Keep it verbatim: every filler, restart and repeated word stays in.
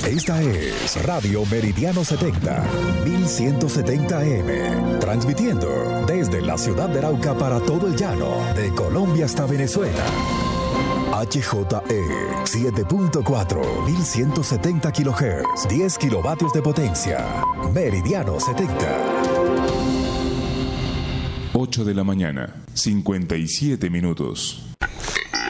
Esta es Radio Meridiano setenta, mil ciento setenta A M, transmitiendo desde la ciudad de Arauca para todo el llano, de Colombia hasta Venezuela. H J E siete punto cuatro, mil ciento setenta kilohertz, diez kilovatios de potencia. Meridiano setenta. ocho de la mañana, cincuenta y siete minutos.